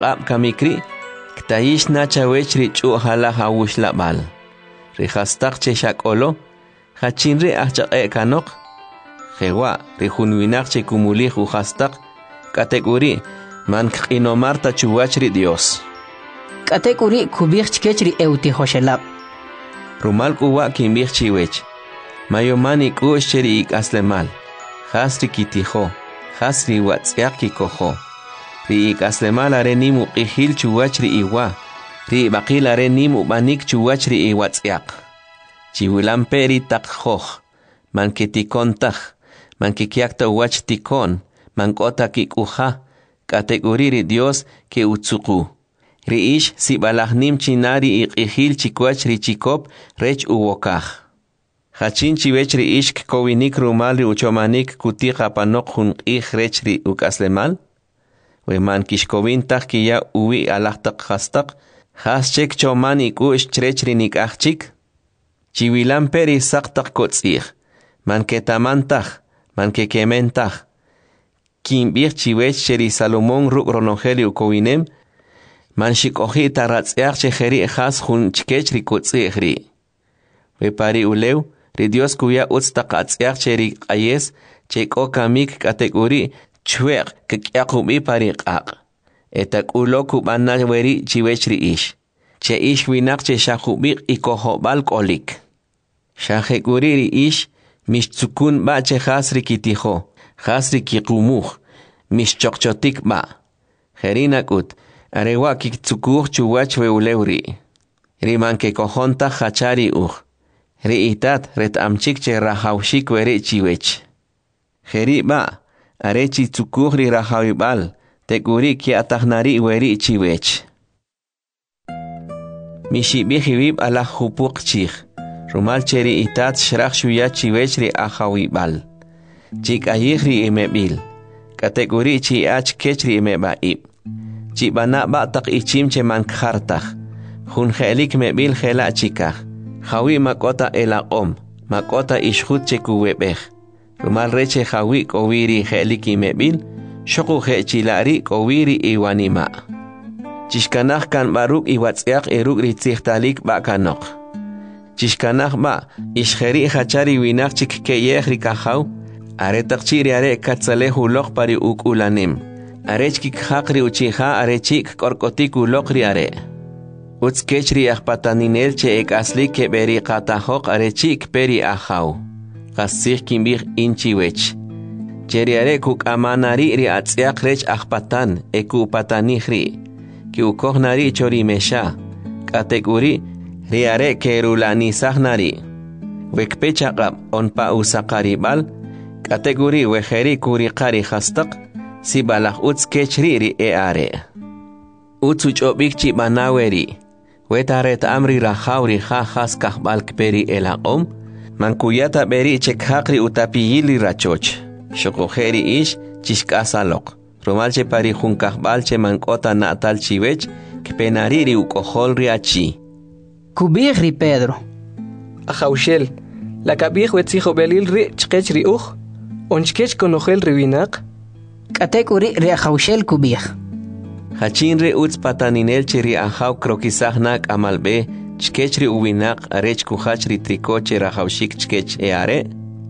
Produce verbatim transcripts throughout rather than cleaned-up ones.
qab kamikri ktayish nachawech ri ch'u hala hawush labal ri hastaq che shak'olo hachin ri ajchaqe kanok jewa ri junwinaq che kumulij u hastaq kategori man q'inomar ta chuwach ri Dios kategori kubij chkech ri euti hoshelab rumal kuwa kimbij chiwech mayomani kush cheri ik aslemal hasri kitijo hasri watzyak kikojo ri ik aslemal are nimu qihil chuwach ri iwa ri baqil are nimu banik chuwach ri iwatzyak chiwilan peri taqjoj man kitikon taj man kikiakta wach tikon man kota kikuja kategori ri Dios ke utsuku ri ish si balahnim chinari iqihil chikwach ri chikop rech uwokaj hachin chiwech ri ishk kowinik rumal ri uchomanik kutiqa panok jun q'ij rech ri uk'aslemal we man kixkowin taj kiya uwi alajtaq hastaq haschek choman ik'u'x chrech ri nik'aj chik chiwilan peri saqtaq kotz'ij man ketaman taj man kekemen taj kinb'ij chiwech cheri Salomón ruk' ronojel ukowinem man xik'oji taratz'yaq che jeri jas jun chkech ri kotz'ij ri we pari ulew ri Dios kuya utz taq atz'yaq che ri q'ayes che k'o kamik kategori chweq k'yaqub'i pari q'aq eta k'ulo kub'ana weri chiwech ri ish che ish winaq che xajub'i ikojob'al k'olik xajek'uri ri ish mixtzukun b'a che jas ri kitijo jas ri kiqumuj mixchoqchotik b'a jeri nak'ut arewa kiktzukuj chuwach we ulew ri ri man kekojon taj jachari uj ri itat ret'amchik che rajawxik weri chiwech jeri b'a are chitzukuj ri rajawib'al tek'uri kiatajnari weri chiwech mixib'ij iwib' alaj jupuq chij rumal che ri itat xraj xuya chiwech ri ajawib'al chik'ayij ri imeb'il kategori chi'ach kech ri imeb'a'ib chib'ana b'a taq ichim che man kjartaj jun je'lik meb'il jela' chikaj jawi mak'ota elaq'om mak'ota ixjut che kuweb'ej rumal re che jawi k'owi ri je'lik imeb'il xoqu je' chila'ri k'owi ri iwanima' chixkanaj kanb'a ruk' iwatz'yaq y ruk' ri tzijtalik b'a kanoq chixkanaj b'a ixjeri' jachari winaq chik keyej ri kajaw are taq chi ri are katzalej uloq pari uk'ulanim are chkikjaq ri uchija are chik k'ork'otik uloq ri are utz kech ri ajpataninel che ek'aslik keb'eri qatajoq are chik peri ajaw qasij kinb'ij in chiwech che ri are kuk'amanari ri atz'yaq rech ajpatan eku'patanij ri ki'ukojnari chori mesha kategori ri are kerulanizajnari wekpe chaq'ab onpa usaqarib'al kategori wejeri kuriqari hastaq si balaj utz kech ri ri e are utz uch'ob'ik chib'ana weri wetaret amri rajaw ri ja jas kajb'al kperi elaq'om mankuyata b'eri chekjaq ri utapiyil ri rachoch xoqojeri ish chixk'asaloq rumal che pari jun kajb'al che mank'ota na'tal chiwech kpenari ri uk'ojol ri achi kubij ri Pedro ajawxel la kabij wetzijo belil ri chkech ri uj onchkech konojel ri winaq kategori ri ajawxel kubij hachin ri utz pataninel che ri ajaw krokisajnak amalbe chkech ri uwinaq arech kujach ri triko che rajawxik chkech e are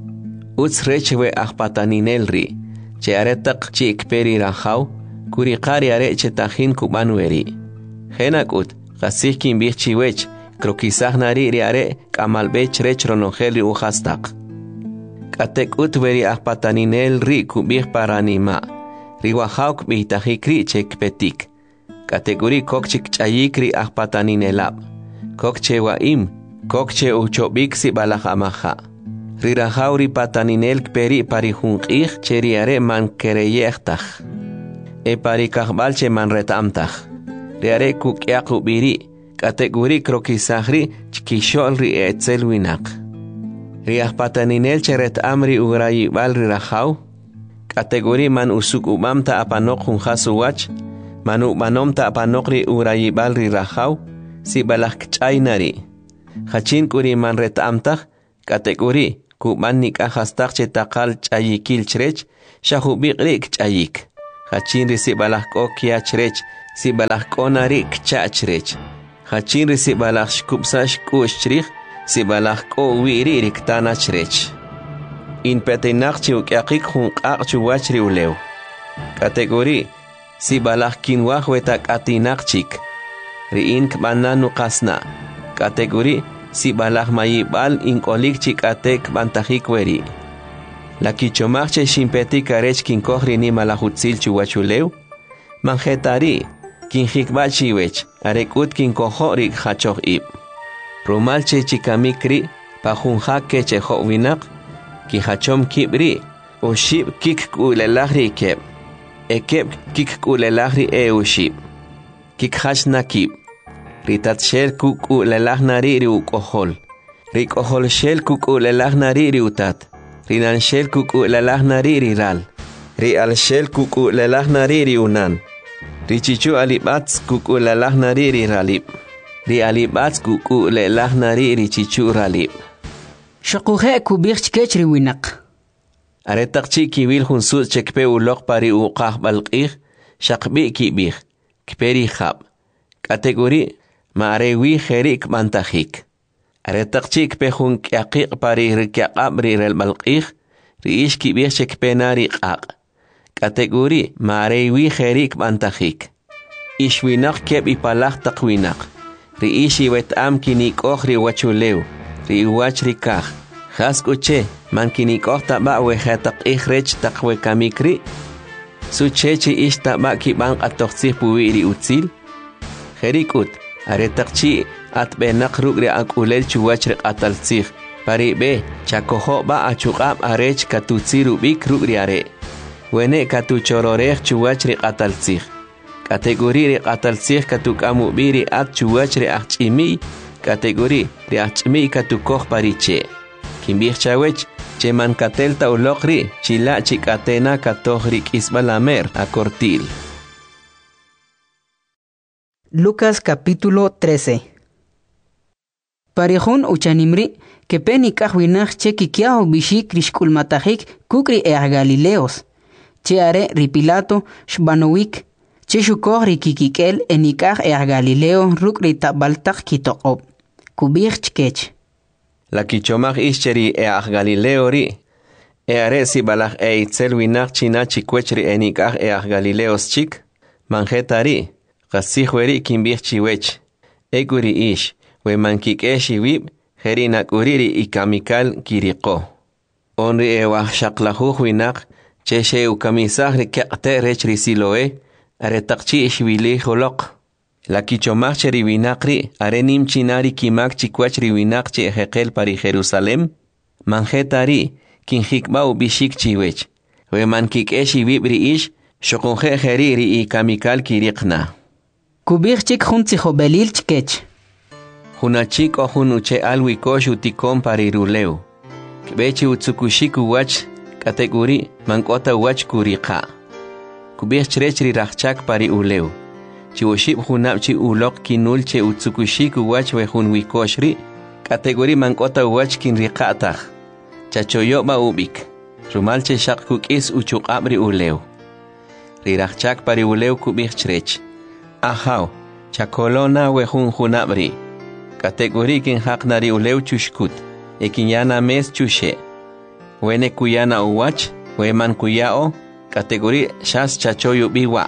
utz rech we ajpataninel ri che are taq chi ikperi rajaw kuriqari are che tajin kub'an weri jenak'ut qasij kinb'ij chiwech krokisajnari ri are k'amalbe chrech ronojel ri ujastaq k'atek'ut weri ajpataninel ri kub'ij paranima' ri wajaw kb'ijtajik ri che kpetik kategori kok chik ch'ayik ri ajpataninelab kok che wa'im kok che uchob'ik si balaj amaja ri rajaw ri pataninel kperi pari jun q'ij che ri are man kereyejtaj e pari kajb'al che man ret'amtaj ri are kuk'yaq ub'iri kategori krokisaj ri chkixo'l ri etzel winaq ri ajpataninel che ret'am ri urayib'al ri rajaw kategori man usuk ub'am ta apanoq jun jas uwach man ub'anom ta apanoq ri urayib'al ri rajaw si balaj kch'aynari hachin k'uri man ret'amtaj kategori kub'an nik'aj hastaq che taqal ch'ayikil chrech xajub'iq ri kch'ayik hachin ri si balaj k'o kiya chrech sibalaj k'onari kcha'chrech. Hachinri sibalaj shkupsash ku'xchrij, sibalaj k'o'wiri riktanachrech. Inpetinaqchi uk'yaqik junq'aq chuwachri ulew. Kategori sibalaj kinwaj wetak'atinaqchik. Ri'in kb'anan nuqasna. Kategori sibalaj mayib'al ink'olik chik'ate kb'antajik weri. La kichomaqche xinpetik arech kinkoj rinimaj utzil chuwachulew. Manjetari kinjikb'a chiwech arek'ut kinkojo' rik jachoj ib'. Rumalche chikamikri pajunjak kechejo' winaq kijachom kib'ri oxib' kikk'ulelaj ri ikeb'. Ekeb' kikk'ulelaj ri e oxib'. Kikjach nakib'. Ritatxel kuk'ulelaj nari ri uk'ojol. Rik'ojolxel kuk'ulelaj nari ri utat. Rinanxel kuk'ulelaj nari ri ral. Ri'alxel kuk'ulelaj nari ri unan. Richichu alib'atz kuk'ulelaj nari ri ralib'. Ri'alib'atz kuk'ulelaj nari ri chichu ralib'. Shaquje kubij chkech ri winaq. Aretaqchi kiwil junsut chekpe uloq pari uqaj balq'ij, shaqbi kibij, kperi jab. Kategori maarewi jeri kmantajik. Aretaqchi kpe jun kyaqiq pari rikyaqab ri rel balq'ij, riish kibij chekpe nari q'aq. Kategori maarewi jeri kmantajik. Ishwinaq keb ipalaj taq winaq. Riish iwet'am kinik'oj ri wachulew, ri iwach ri kaj. Jas kuche man kinik'oj taba' wejetaq'ij rech taq wekamikri. Suchechi ish taba' kib'an q'atojtzij puwi ri utzil. Jerikut aretaqchi atb'enaq ruk' ri ak'ulel chuwach ri q'ataltzij. Pari be chakojo' ba' achuq'ab' arech katutzir ub'ik ruk' ri are'. Wene katuchororej chuwach ri q'ataltzij. Kategori ri q'ataltzij katuk'am ub'i ri at chuwach ri ajch'imiy. Kategori ri ajch'imiy katukoj pari che'. Kimbij chawech che man katelta uloq ri chila' chik'atena katoj ri k'isb'al amer akortil. Lucas capítulo trece. Parejun uchanimri que peni kahwinaj che kikiao bishik rishkulmatajik kukri e Galileos. Che are ri Pilato shbanowik che shukoj ri kikikel enikaj e Galileo ruk ri tabaltak kitoqob. Kubij chkech. La kichomaj ischeri e aj Galileo ri. E are si balaj e itzel winaq china chikwech ri enikaj e aj Galileos chik. Manjeta ri. Qasijweri kimbij chiwech. Eguri ish. We mankikesh iwib. Jeri nakuriri ikamikal kiriko. Onri e waj shaqlajuj winaq. Che she ukamisaj ri keqte rech ri Siloé. Are taqchi ishwili joloq. La kichomaj che ri winaq ri. Are nim chinari kimak chikwach ri winaq che ejeqel pari Jerusalem. Manjeta ri. Kinjikba ubishik chiwech. We mankikesh iwib ri ish. Shokunje jeri ri ikamikal kirikna. Kubij chik jun tzijobelil chkech. Junachik o jun uche alwikosh utikon pari ruleu. Kbechi utsukushik uwach kategori mankota uwach kuriqa. Kubij chrech ri rachak pari uleu. Chiwoshib junab chi ulok kinul che utsukushik uwach we jun wikosh ri. Kategori mankota uwach kin riqataj. Chachoyo ba ubik. Rumal che shak kukis uchuqab ri uleu. Ri rachak pari uleu kubij chrech. Ahaw, chakolona we jun junabri. Kategori kin haqnari uleu chushkut. Ekin yana mes chushe. Wene kuyana uwach, we man kuyao. Kategori shas chachoyo biwa.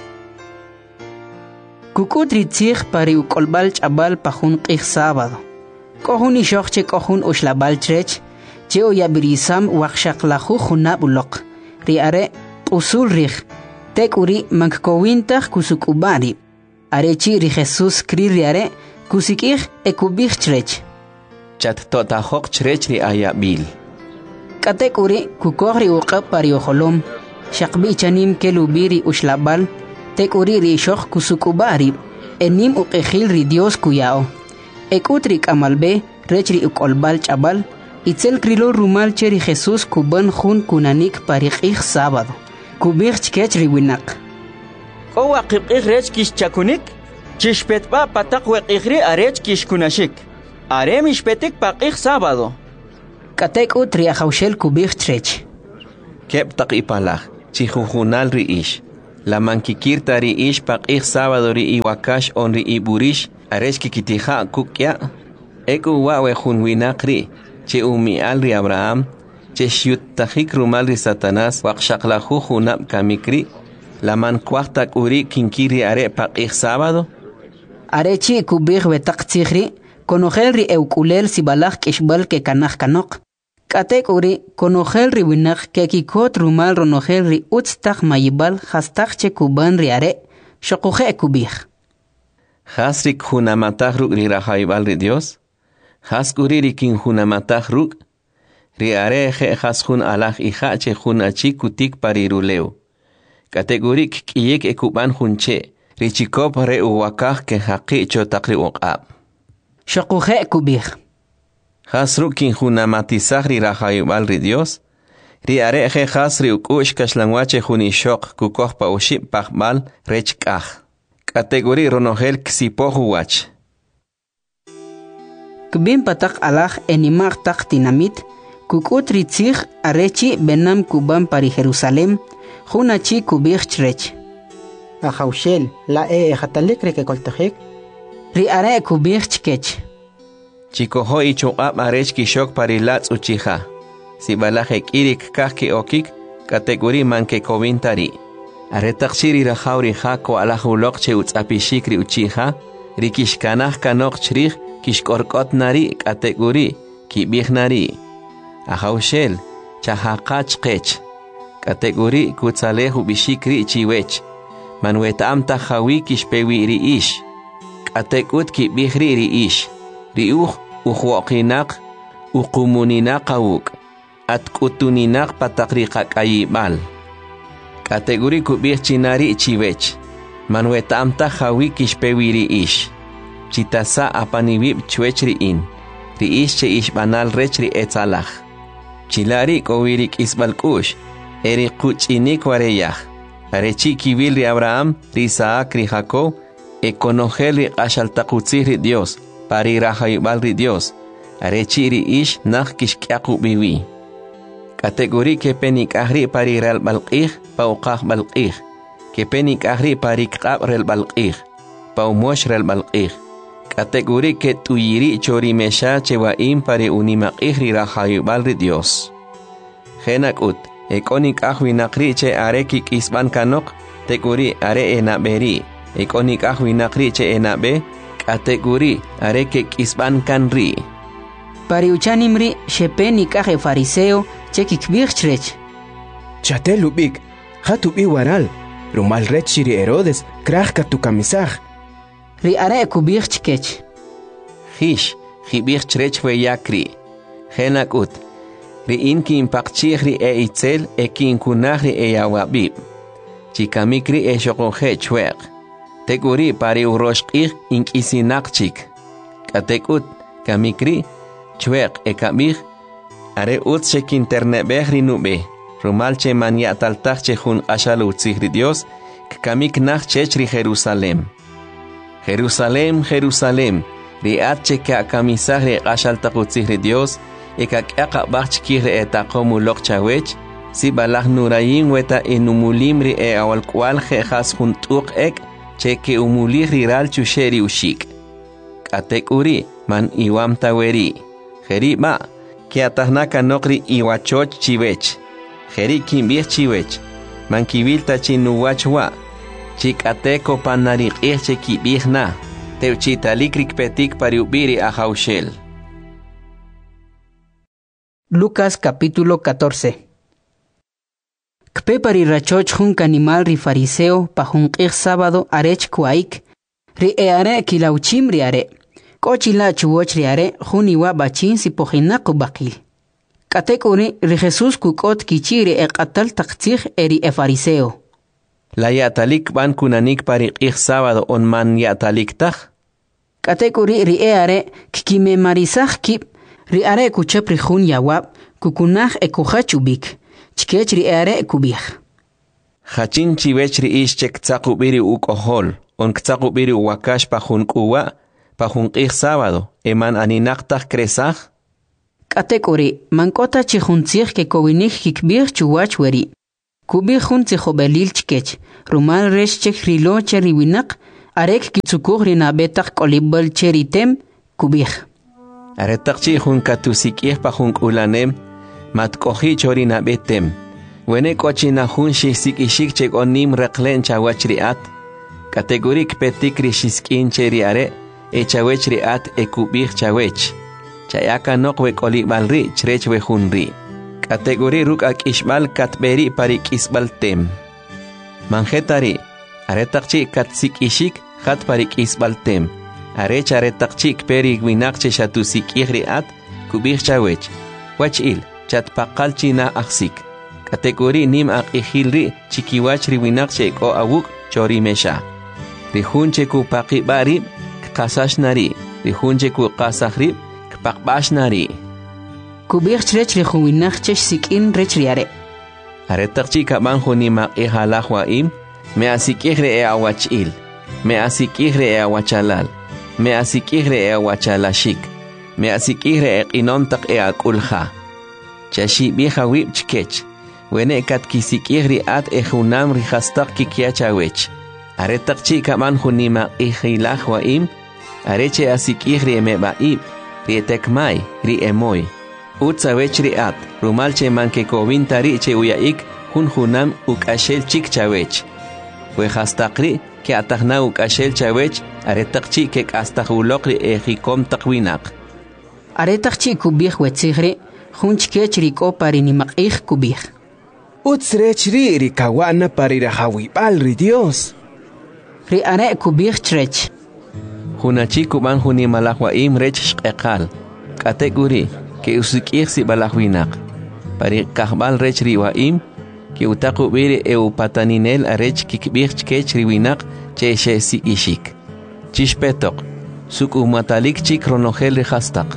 Kukut ritzij pari ukolbal chabal pajun qij sábado. Kohun ishok che kohun ushlabal chrech. Che oyabirisam wakshaqlahu junab ulok. Riare usul rij. Tek uri mankowintaj kusukubari. Arechi ri Jesus kri riare kusikij ekubij chrech. Chat totajok chrech ri ayabil. Katek uri kukoj uqab pari ojolom. Shaqbi chanim kelubiri ushlabal. Tek uri ri shok kusukubari. Enim uqejil ri Dios kuyao. Ekutri kamalbe rechri ukolbal chabal. Itzel krilo rumal cheri Jesus kuban jun kunanik pari qij sábado. Kubij chkech ri winaq. Owa qibqij rech kish chakunik. Chishpetba patak weqijri arech kish kunashik. Are mishpetik paqij sábado. Katek utri ajawshel kubij chrech. Kep tak ipalaj. Chijujunal ri ish. La mankikirta ri ish paq'ij sábado ri iwakash on ri iburish aresh kikitija kukya. Eku wawe jun winaq ri che umial ri Abraham che shyuttajik rumal ri Satanás waqshaqlaju junab kamikri. La man kuaqtak uri kinkiri are paq'ij sábado. Arechi kubij betaq tzijri konojel ri eukulel sibalaj kishbal ke kanaj kanok. Katek uri konojel ri winaq ke kikot rumal ronojel ri utstaj mayibal hastaj che kuban ri are shokuje kubij. Hasrik hunamataj ruk ri rajaibal ri Dios. Haskuri ri kin hunamataj ruk. Ri are je haskun alaj ija che hun achi kutik pariruleu. Kategorik kiyek ekuban hunche. Ri chikop re uwakaj ke haqi chotak ri uqab. Shokuje kubij. Hasru kin hunamatizaj ri rajaibal ri Dios. Ri are je hasri ukush kashlanwache hunishok kukoj pa ushib pajbal rech kaj. Kategori ronojel ksipoju wach. Kbin patak alaj enimag tak tinamit, kukut ritzig arechi benam kuban pari Jerusalem, junachi kubij chrech. Ajaushel, la e ejatalik rekekoltajik. Ri are kubij chkech. Chikojo ichuqab arech kishok pari latz uchija. Si balajek irik kajki okik, kategori manke kobintari. Aretaqshiri rajauri jako alajulok che utzapishikri uchija, rikishkanaj kanok chrij, kishkorkot nari kategori kibij nari. Ajaushel chahaqach qech kategori kutzaleju bishikri chiwech manwetam tajawi kishpewi ri ish katekut kibij ri ri ish riuj ujuoqinak uqumuninaq awuk atk'utuninaq pataqri qak'ayib'al kategori kubij chinari chiwech manwetam tajawi kishpewi ri ish chitasa apanibib chwech ri in ri ish che ishbanal rech ri etzalaj chilari kowirik isbalkush eri kuchinik wareyaj arechi kibil ri Abraham ri Isaac ri Jacob ekonojel ri qashaltaqutzij ri Dios pari rajaibal ri Dios arechi ri ish naj kishk'aqu biwi kategori ke penik ahri pari ral balqij pauqaj balqij ke penik ahri pari qab rel balqij paumosh rel balqij kategori que tuyiri chorimesha chewaim pare unimaqij ri rajaibal ri Dios. Genakut, ekonik ahwinakri che are kikisban kanok, teguri are enaberi, ekonik ahwinakri che enabe, kategori are kikisban kanri. Pariuchanimri shepenik aje fariseo che kikbirchrech. Chatelubik, hatubi waral, rumal rechiri Herodes, krajka tu kamisaj. Ri are kubij chkech. Hish, hibij chrech we yakri. Genakut. Ri inki impakchij ri e itzel e kinkunaj ri e yawabib. Chikamikri e shokonje chweq. Teguri pari uroshqij inkisinakchik. Katekut, kamikri, chweq e kamij. Are ut shek internebej ri nube. Rumal che maniataltaj che jun ashalutzij ri Dios. Kamik nach chech ri Jerusalem. Jerusalem, Jerusalem, riat cheka kamisaj re qashaltaqutzij ri Dios, eka k'aqa bach chkij etaqomu lok chawech, si balaj nurayin weta enumulim ri e awalkwal jejas juntuq ek, cheke umulij riral chusheri ushik. Katek uri, man iwam taweri. Jeri ma, ke atajnaka nokri iwachoch chiwech. Jeri kimbij chiwech, man kibilta chinuwachwa. Chikateko panarik irche kibijna, teuchitalikrik petik pariubiri ajaushel. Lucas capítulo catorce. Kpe parirachoch jun animal ri fariseo pa jun qij sábado arech kuaik, ri eare kilauchim ri are, kochila chuwoch ri are jun iwa bachin si pojinaku bakil. Katek uri ri Jesus kukot kichi ri eqatal taqtzij eri e fariseo. La yatalik ban kunanik pari qij sábado on man yatalik taj. Katekuri ri eare kikime marisaj kip ri are kuchep ri jun yawab kukunaj e kujachubik chkech ri are kubij. Hachin chiwech ri ish chek tzaqubiri ukohol on tzaqubiri wakash pa jun kuwa pa jun qij sábado eman aninaq taj kresaj. Katekuri mankota chi juntzij ke kowinik kikbij chuwach weri. Kubi hun tihobelil chkech, rumal resh chek rilo cheri winak, arek kitsukuh rinabetak kolibel cheritem, kubih. Aretakchi hun katusik pa hun ulanem, mat kohi chorina betem. Wene kochina hun shisik ishik chek onim reklen chawachriat. Kategorik petik rishiskin cheriare, e chawechriat e kubih chawech. Chayaka nok we kolibalri chrech we hunri. Kategori ruk ak ishbal katberi parik isbal tem. Manjetari, aretakchi katsik ishik, hat parik isbal tem. Arech aretakchik peri winak cheshatusik ihriat, kubih chawech. Wach il, chat pakal china aksik. Kategori nim ak ihilri, chikiwachri winak chek o awuk, chori mesha. Rihunche ku pakibari, kasashnari. Rihunche ku kasahri, pakbashnari. Kubih chrech rihuwinak chesh sikin rech riare. Aretakchi kabanjo ni mak ihalahwa im, me asikihre e awach il. Me asikihre e awachalal. Me asikihre e awachalashik. Me asikihre e inomtak e akulha. Chashi biha wib chkech. Wene kat kisikihri at e hunam rihastak kikiachawech. Aretakchi kabanjo ni mak ihilahwa im, areche asikihre me baib. Rietek mai, ri emoy. Utsawech riat, rumalche manke kovintari che uyaik, hun hunam uk ashel chik chawech. We hastakri, ke atahna uk ashel chawech, aretakchi ke astahulokri e hikom takwinak. Aretakchi kubih wetzigri, hun chkech riko parinimak ich kubih. Utsrech ri rikawana parirahawibal ri Dios. Ri are kubih chrech. Hunachi kuban huni malahwa im rech shqeqal. Kategori, ke usikir si balahwinak. Pari kahbal rech riwa im, ke utaku biri e upataninel arech kikbir chkech riwinak che she si ishik. Chishpetok, suk umatalik chik ronogel rihastak.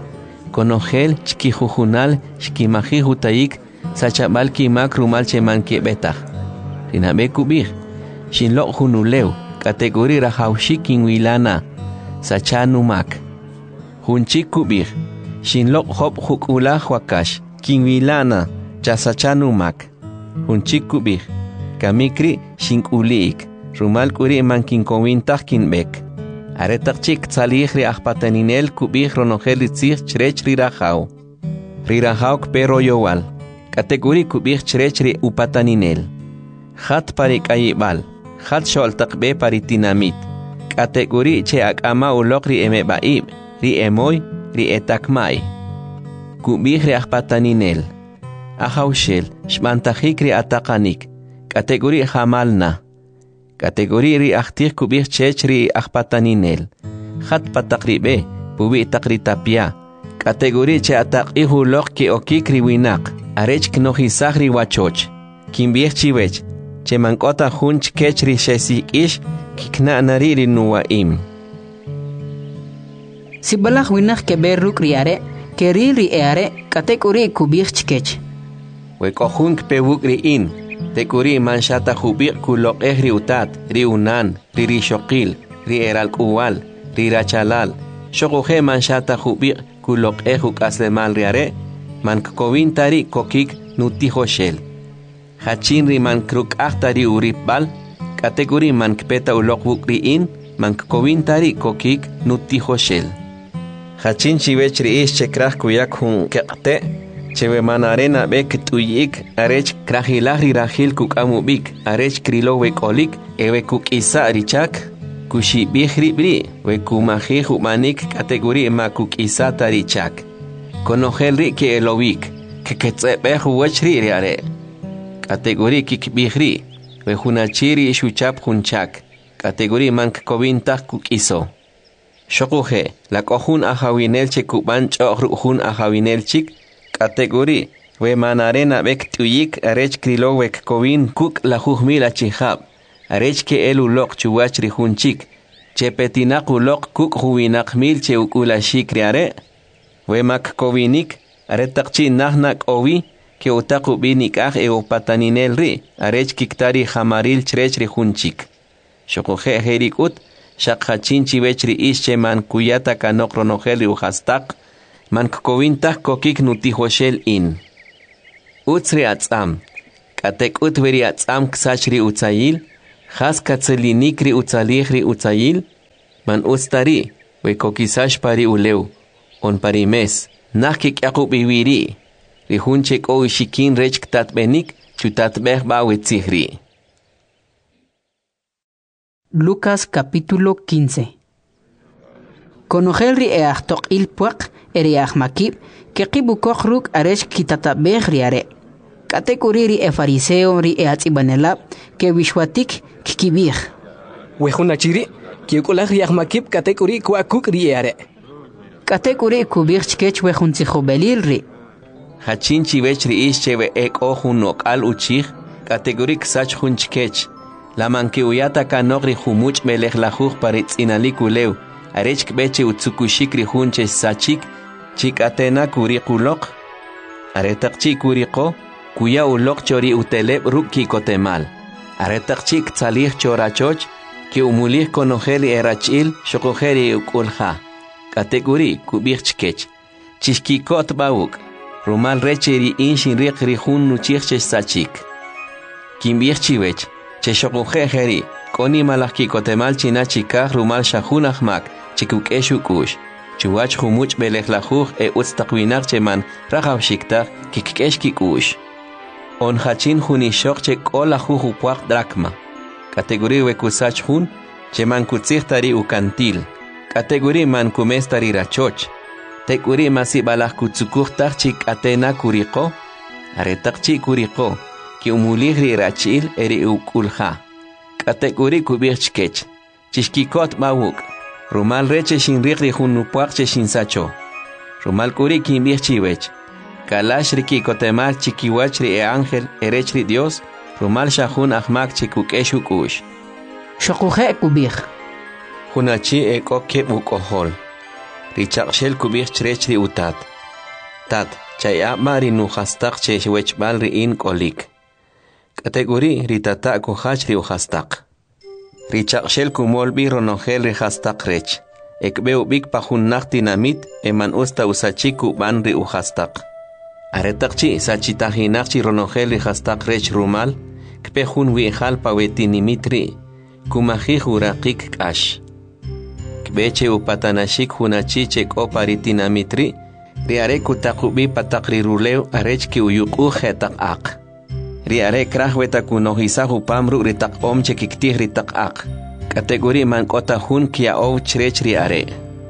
Konogel chkijuhunal shkimahi hutayik sachabal kimak rumal che manke betach. Rinabe kubir, shinlok hunuleu, kategori rahawshik inwilana. Sachanumak. Hunchik kubir. Shinlok hop hukula wakash. Kinwilana. Chasachanumak. Hunchik kubir. Kamikri shinkuliik. Rumal kuri mankinkowintah kinbek. Aretakchik tzalihri ahpataninel kubir ronogel itzir chrech rirahau. Rirahauk pero yowal. Kategori kubir chrechri upataninel. Hat parik ayibal. Hat sholtakbe paritinamit. Kategori che akama ulok ri eme baib, ri emoy, ri etakmai. Kubih ri akpataninel. Ahaushel, shmantahik ri atakanik. Kategori hamalna. Kategori ri aktir kubih chech ri akpataninel. Hat patakribe, pubi takri tapia. Kategori che atak ihulok ki okik ri winak. Arech knohisah ri wachoch. Kimbih chiwech. Che mankota hunch kech ri shesik ish. Kikna nariri nuwaim. Si balah winak keberuk riare, keriri eare, kategori kubih chkech. We kohunk pewuk riin, tekuri manshata hubik kulok eh riutat, riunan, riri shokil, ri eral kuwal, ri rachalal, shokuhe manshata hubik kulok eh huk aslemal riare, man kovintari kokik nutihoshel. Hachin ri man kruk ahtari uripbal, kategori man kpeta ulok wukriin, man kovintari kokik nutihoshel. Hachin chivech riish chekrah kuyak hun kekte, chewe manarena bek tuyik, arech krahilahri rahil kuk amubik, arech krilo wekolik, ewe kuk isa richak, kushi bihri bri, we kumahi humanik kategori ma kuk isa tarichak. Konogel ri ke elowik, ke ketsepe huwachri riare. Kategori kik bihri, we hunachiri shuchap hunchak, kategori mank kovintah kuk iso. Shokuhe, la kohun ahawinel che kuban chohun ahawinel chik, kategori, we manarena bek tuyik arech krilo wek kovin kuk la huhmila chihab, arech ke elu lok chuwachri hunchik, che petinak ulok kuk huwinak mil che ukula shikriare, we mak kovinik, aretakchi nahnak owi, ke utaku binik ah e upataninel ri, arech kiktari hamaril chrechri hunchik. Shokuhe herikut, Shakachin chivechri ische man kuyata kanok ronogel uhastak, man kovintah kokik nutihoshel in. Utsri atzam, Katek utveri atzam ksachri utzayil, has katzelinikri utzalihri utzayil, man ustari, we kokisash pari uleu, on pari mes, nakik yakub iwiri, rihunchek o ishikin rech ktatbenik, chutatbeh bawetzihri. Lucas capítulo quince. Conojelri e achtok il puak, eri achmakib, que kibukokruk aresh kitatabeh riare. Katekuriri e fariseo ri e atzibanelab, que wishwatik kikibih. Wehunachiri, que ukulach yachmakib katekuri kuakuk riare. Katekuri kubih chkech wehuntzihobelil ri. Hachin chivechri ischewe ek ohun okal uchich, kategorik sach hunchkech. La manke uyata kanogri humuch melech lajuj paritz inalikuleu, arech kbeche utsukushikri hunche sachik, chik atena kuri kulok, aretakchi kuriko, kuya ulok chori uteleb ruki kotemal, aretakchi ktzalih chorachoch, ki umulih konojeli erachil, shokojeri ukulha, kategori kubirchkech, chishkikot bauk, rumal recheri inshin rikri hun nuchich sachik. Kimbirchiwech, Cheshokujejeri, koni malaki kotemal chinachikaj rumal shahunahmak, chikukeshukush, chuach humuch belejlajuj e utztakwinach cheman rajabshiktaj kikkeshkikush. On hachin junishok che kola jujupuak drakma. Kategori wekusach hun, cheman kutzirtari ukantil. Kategori man kumestari rachoch. Tekuri masibalaj kutzukujtaj chik atena kuriko, aretakchi kuriko. Ki umulihri rachil eri ukulha. Kategori kubirchkech. Chishkikot bawuk. Rumal reche shinrikri junupuak che shinsacho. Rumal kuri kimbirchiwech. Kalash riki kotemal chikiwachri e ángel erechri Dios. Rumal shahun ahmak chikukeshu kush. Shokuje kubir. Hunachi e koke bukohol. Richakshel kubir chrechri utat. Tat. Chaya mari nuhastak che wechbal ri in kolik. Kategori ritata kuhach ri uhastak. Richakshel kumolbi ronogel ri hastak rech. Ekbeu bik pahunnak dinamit eman usta usachiku ban ri uhastak. Aretakchi sachitahinakchi ronogel ri hastak rech rumal. Kpehun wihal pawetinimitri. Kumahi hurakik kash. Kbeche upatanashik hunachichek oparitinamitri. Riare kutakubi patakri ruleu arech ki uyuku hetak ak. Riare krahweta kunohisahu pamru ritak om chekiktih ritak ak. Kategori man kota hun kia ou chrech riare.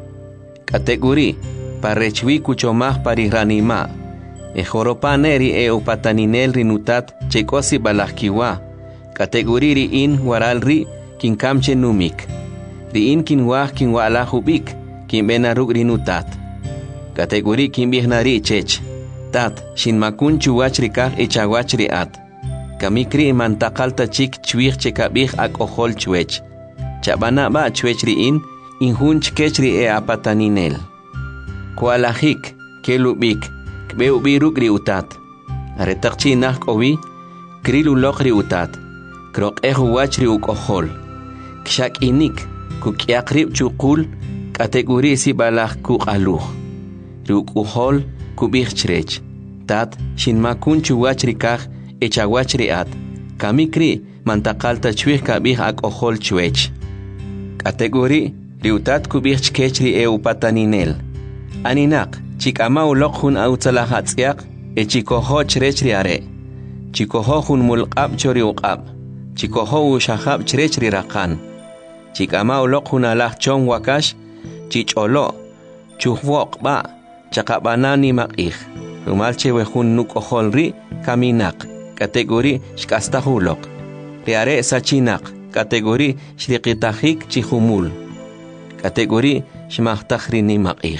Kategori parechwi kuchomah pariranima. E joropaneri e upataninel rinutat chekosi balahkiwa. Kategori ri in waral ri kinkamche numik. Ri in kinwah kinwalahubik kinbenaruk rinutat. Kategori kimbihnari chech. Tat, shinmakun chuwachrikaj ichawachri at. Kamikri mantakalta chik chwich chekabih ak ohol chwech. Chabana ba chwechri in, inhun chkechri e apataninel. Kualahik, kelubik, kbeubiruk ri utat. Aretakchi nak owi, krilulok ri utat. Krok ehuwachri uk ohol. Kshak inik, kukyakri chukul, kategori si balah kuk aluh. Ruk uhol kubih chrech. Tat shinmakun chuwachrikaj echawachri at. Kamikri mantakalta chwih kabih ak ohol chwech. Kategori riutat kubih chkechri e upataninel. Aninak chikama ulok hun autzalahatzyak e chikoho chrechri are. Chikoho hun mulqab chori uqab. Chikoho ushahab chrechri rakan. Chikama ulok hun alah chong wakash chicholo chuhwok ba. Chakabanani makih. Rumalche wehun nuk oholri kaminak. Kategori shkastahulok. Riare sachinak. Kategori shriqitahik chihumul. Kategori shmahtahrini makih.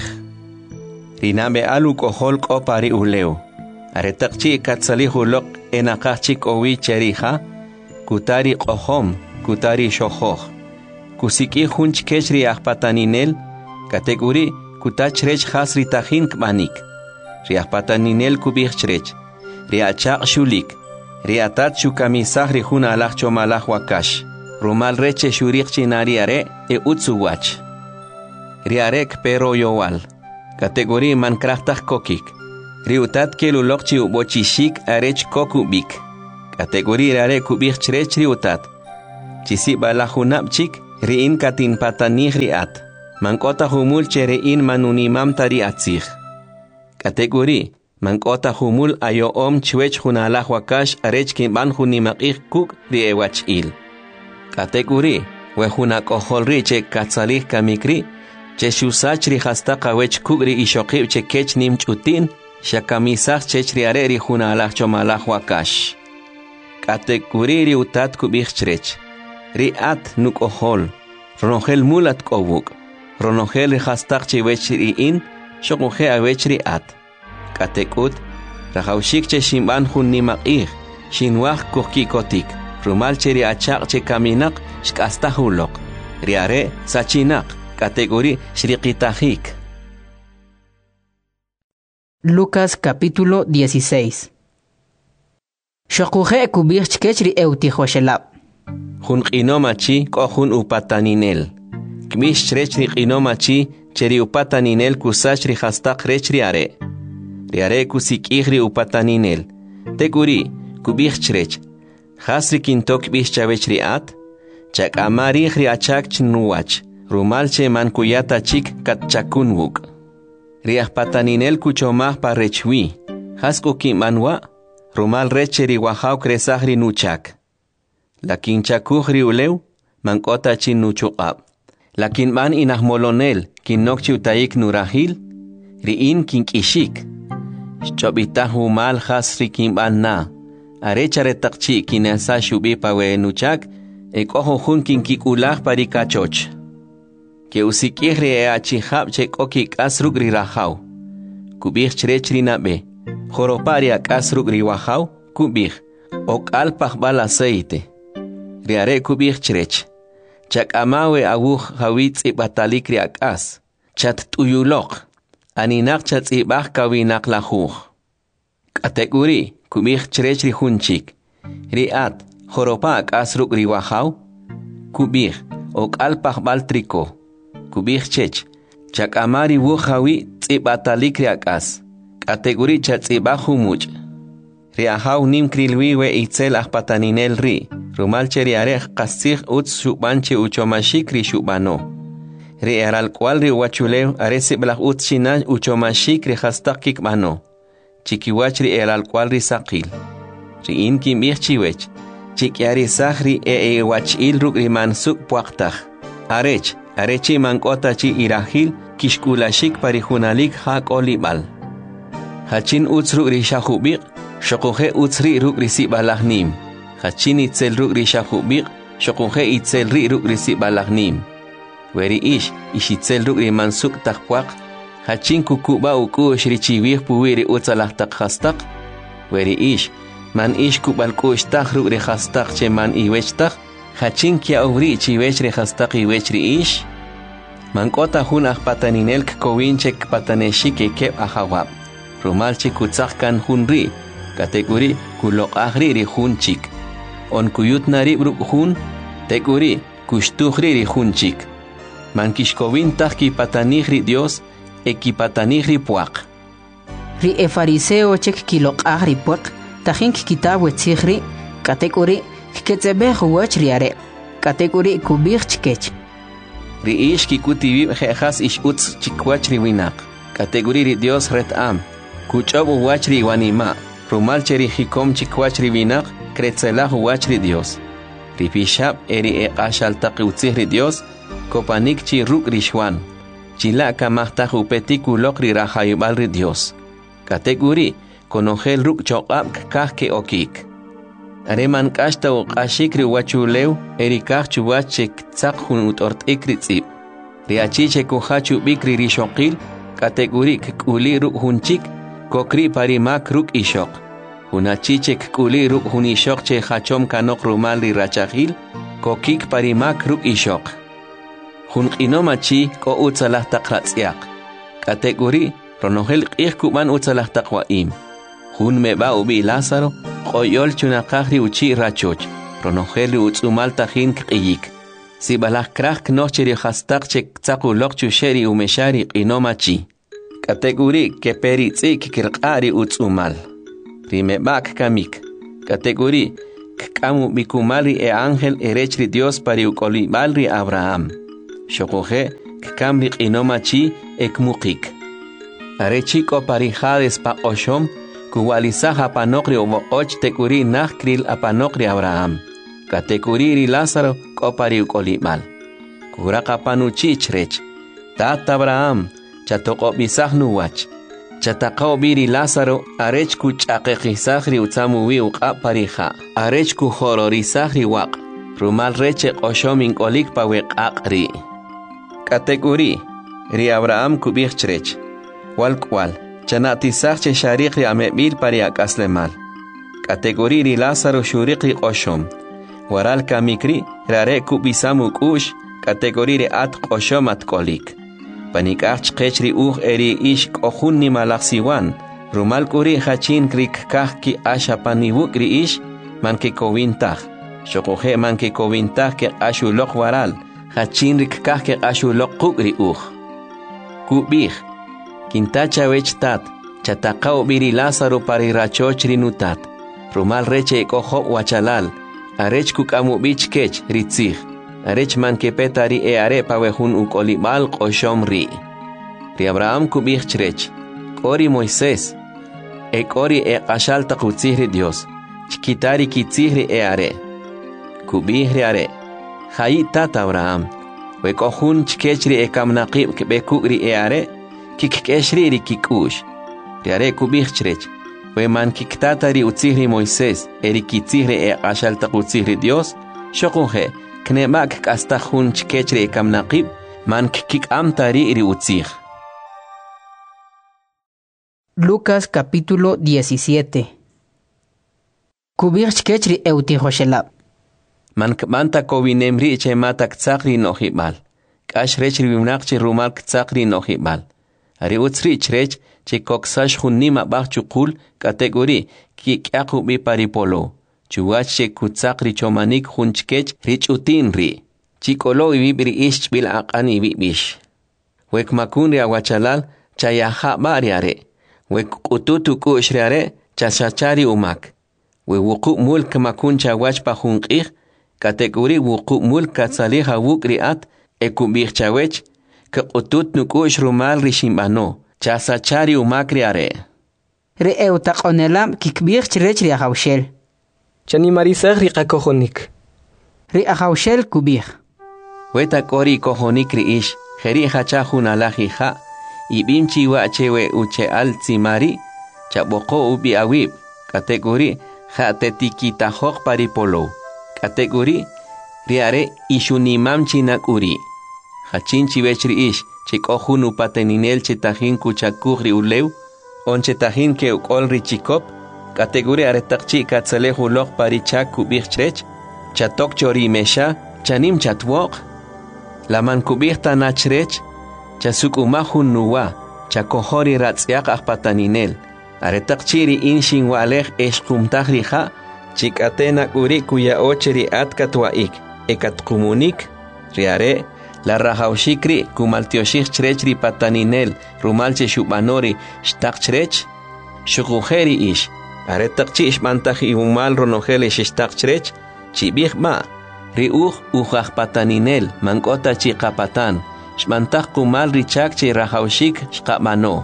Rinabe aluk ohol kopari uleo. Aretakchi katsalihulok enakachik owi cheriha. Kutari kohom. Kutari shohoh. Kusiki hunch keshri ahpataninel. Kategori kutachrech has ritahin kmanik. Riapataninel kubirchrech. Riachak shulik. Riatat shukamisah rihun alah chomalah wakash. Rumal reche shurik chinariare e utsuwach. Riarek pero yowal. Kategori mankrahtah kokik. Riutat kelulokchi ubochishik arech kokubik. Kategori rare kubih chrechri utat. Chisi balahunap chik riin katin patanih riat. Mankota humul cherein manunimam tari atzih. Kategori mankota humul ayo om chwech hunalah wakash arech kimban hunimakih kuk riewach il. Kategori wehuna koholri che katsalih kamikri che shusachri hasta kawech kugri ishokib che kech nim chutin shakamisah chechri areri hunalah chomalah wakash. Kategori ri utat kubih chrech. Riat nuk ohol. Ronogel mulat kowuk. Ronogel ri hasta chewech riin shokuhe awech riat. Katekut rahaushik che shimban hunimakih shinwah kukikotik. Rumal cheri achak che kaminak shkasta hulok. Riare sachinak. Kategori shriqitahik. Lucas capítulo dieciséis. Shokuje kubir chkechri eutihoshelab. Hun qinomachi ko hun upataninel. Kmish chrechri qinomachi cheri upataninel kusachri hastaq rechri are. Riare kusikihri upataninel. Teguri kubir chrech. Hasri kintok bish chavechri at. Chak amari ri achak chnuwach. Rumalche man kuyata chik kat chakunwuk. Riah pataninel kuchomah pa rechwi. Hasku kimanwa. Rumal recheri wahau kresahri nuchak. Lakin chakuhri uleu. Mankota chin nuchuqab. Lakin man inahmolonel kinokchi utaik nurahil. Riin kinkishik. Shchobitahu mal hasri kimban na. Arechare takchi kinasa shubi pawe nuchak. Ekoho hun kinkikulah parikachoch. Que usikihri e achihab chek okik asrugri rahau. Kubih chrechri nabe. Joropari ak asrugri wahau. Kubih. Ok alpah bal aceite. Riare kubih chrech. Chak amawe awuh hawitz ibatalikri ak as. Chat tuyulok. Aninak chat ibah kawinak lahuh. Kategori kubih chrechri hunchik. Riat. Joropa ak asrugri wahau. Kubih. Ok alpah bal triko. Kubih chech. Chak amari wuhawi tzibatalikri akas. Kategori chat tzibah much. Riahau nim krilwi we itzel ahpataninel ri. Rumalche riarech kasih utz shubanche uchomashik ri shubano. Ri eral cual ri wachulew aresi blah utz shina uchomashik ri hastakik mano. Chikiwach ri eral cual ri sakil. Ri in kim ich chiwech. Chikiari sahri e e wachil ruk ri mansuk puaktah. Arech. Arechi mankota chi irahil kishkulashik parihunalik hak olibal. Hachin utsru rishahubik, shokuhe utsri ruk risi balahnim. Hachin itzel ruk rishahubik, shokuhe itzel ri ruk risi balahnim. Weri ish, ishitzel ruk rimansuk takpuak, hachin kukuba ukush richiwih puwiri utsalah takhastak. Weri ish, man ish kubalkush tak ruk rihastak che man iwechtak. Hachin kia uri chiwech rehastak iwech ri ish. Mankota hun ahpataninel kowinchek pataneshike kep ahawab. Rumalchi kutzahkan hun ri. Kategori kulok ahri ri hun chik. On kuyut nari bruk hun. Teguri kushtuhri ri hun chik. Mankishkovin tahki patanihri Dios. Ekipatanihri puak. Ri e fariseo chek kilok ahri puak. Tahin kitab wetzihri. Kategori Ketzebeh wach riare. Kategori kubir chkech. Riish kikutibi jehas ish utz chikwach riwinak. Kategori ri Dios ret am. Kuchobu wach riwanima. Rumal cheri hikom chikwach riwinak. Kretzelah wach ri Dios. Ripishab eri e ashal taqiutzih ri Dios. Kopanik chi ruk rishwan. Chila kamahtah upetik ulok ri rahayubal ri Dios. Kategori konogel ruk chokab kahke okik. Areman kashta o kashikri wachulew erikach chuwachek tsak hun utort ikritzib. Riachiche kuhachu bikri rishokil kategori kuli ruk hunchik kokri parimak ruk ishok. Hunachiche kuli ruk hun ishok che hachom kanok rumal ri rachahil kokik parimak ruk ishok. Hun inomachi ko utsalah takratsiak. Kategori ronogel ikkuban utsalah takwaim. Hun meba ubi Lázaro, qoyol chunakahri uchi rachoch, ronogeli utsumal tajin kiyik. Si balah krah knocheri hastak chek tsakulok chusheri umeshari inomachi. Kategori keperi tsik kirqari utsumal. Rimebak kamik. Kategori k'amu bikumalri e ángel erechri Dios pari ukolibalri Abraham. Shokoje k'kamri q'inomachi ekmuqik. Arechiko pari Hades pa oshom kuwalisaj apanokri oboqoch tekuri najkril apanokri Abraham. Katekuriri Lázaro kopari ukolibal. Kuraka panuchichrech. Tata Abraham chatokobisaj nuwach. Chataqao biri Lázaro arech kuchaqeqisajri utsamuwi uqa parija. Arech kujororisajri waq. Rumal reche oshomin kolik pa weqaqri. Katekuri ri Abraham kubijchrech. Walkwal chanatisajche shariqri amebil pari akaslemal. Katekuri ri Lázaro shuriqri oshom. Waral kamikri rare kubisamu kush kategorire at qoshom at kolik. Panikach qechri uj eri ish kohunni malaxiwan. Rumal kuri hachin krik kahki asha panibukri ish manke kovintah. Shokoje manke kovintah ke ashulok waral. Hachin rik kahke ashulok kukri uj. Kubih. Kintacha wechtat. Chatakao biri Lázaro pari rachochri nutat. Rumal reche koho wachalal. Arech kukamu bich kech ritzig. Arech man kepetari e are pawehun ukolimal qoshom ri. Ri Abraham kubich chrech. Kori Moisés. E kori e qashal taqutzihri Dios. Chkitari kitzihri e are. Kubihri are. Hayi tata Abraham. We kohun chkechri e kamnaqib kebekugri e are. Kikkeshri ri kikush. Ri are kubich chrech. We man kiktatari utzihri Moisés, eri kitzihri e ashal taqutzihri Dios, shokunje, knemak kastajun chkechri e kamnaqib, man kik amtari iri utzih. Lucas capítulo diecisiete. Kubir chkechri e utihoshelab. Man kmanta kovinemri che matak tsakri nohibal. Kash rechri vimnaqchi rumal ktsakri nohibal. Ari utzri chrech, che koksash hunnima bachukul kategori ki kyaku bi paripolo. Chuwach che kutsakri chomanik hunchkech rich utinri. Chikolo ibibri ish bil aqani bibish. Wek makunri awachalal chayaha bariare. Wek kututu kushriare chashachari umak. We wuku mulk makun chawach pa hunqih kategori wuku mulk katsaliha wukri at ekubih chawech ke utut nukush rumal rishimbano. Chasachari umakri are. Re eutaqonelam kikbir chrech ri ahawshel. Chani marisaj ri qakojonik. Ri ahawshel kubir. Weta kori kojonik ri ish. Jeri hachahun alaji ha. Ibimchi wa chewe uche al tsimari. Chaboko ubi awib. Kategori ha tetikita hok paripolo. Kategori riare ishunimam chinakuri. Hachinchi vechri ish. Chikohun upateninel chetahin kuchakugri uleu, on chetahin ke ukolri chikop, kategori aretakchi katzalehu lok parichak kubich chrech, chatok chori mesha, chanim chatwok, laman kubich tanachrech, chasuk umahun nuwa, chakohori ratzyak ahpataninel, aretakchiri inshin walech eshkumtahri ha, chikatena uri kuya ocheri atkatwaik, ekatkumunik, riare, la rajaushikri kumaltioshik chrechri pataninel rumalche shubanori shtak chrech shukujeri ish aretakchi ishmantaji umal ronojele shtak chrech chibih ma riuj ujaj pataninel mankota chiqapatan shmantaj kumal richak chi rajaushik shqamano.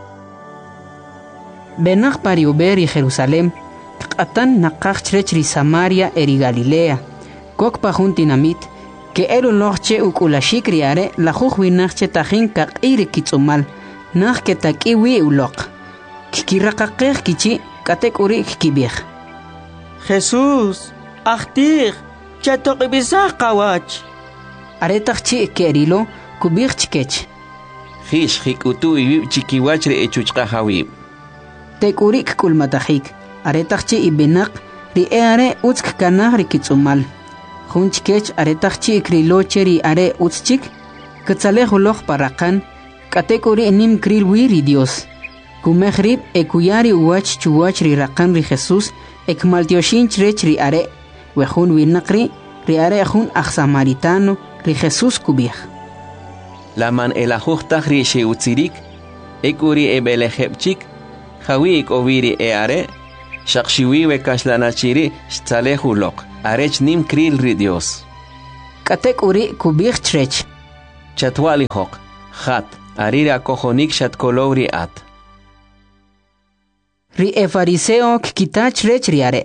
Benach pariuberi Jerusalem qatan naqaj chrechri Samaria eri Galilea kok pajuntinamit que elu loche ukulashik riare la jujwinach tajin kaq iri kitsumal nach que takiwi ulok kikiraqaqej kichi katekuri kibij. Jesús ahtir chatoqibisaj qawach aretaqchi kerilo kubij chkech Hish hikutu ibib chikiwachri echuchqa hawib tekurik kulmatajik aretaqchi ibinaq ri eare utsk kanaj ri kitsumal Hunchkech aretakchi krilocheri are utschik, katzalejuloch parakan, katekori nim kril wiri Dios. Kumehrib ekuyari uwach chuwach ri rakan ri Jesus, ekmaltioshin chrech ri are, wehun winakri, ri are hun ach samaritano, ri Jesus kubih. Laman elajuchtach ri sheutzirik, ekuri ebelejepchik, hawik oviri e are, Shaqshiwi kaslanachiri shtalehulok. Arech nim kril ri Dios. Katek uri kubich trech. Chatwali hok. Hat. Arira kohonik shatkolowri at. Ri e fariseo kitach rech riare.